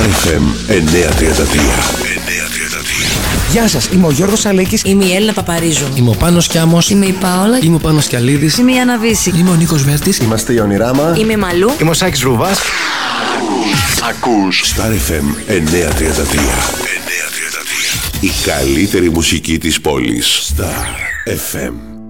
FM 933. Γεια σας, είμαι ο Γιώργος Αλέκης. Είμαι η Έλληνα Παπαρίζου. Είμαι ο Πάνος Κιάμος. Είμαι η Πάολα. Είμαι ο Πάνος Κιαλίδης. Είμαι η Άννα Βύση. Είμαι ο Νίκος Βέρτης. Είμαστε η Ονειράμα. Είμαι η Μαλού. Είμαι ο Σάκης Ρουβάς. Ακούς Star FM 933. Η καλύτερη μουσική της πόλης. Star FM.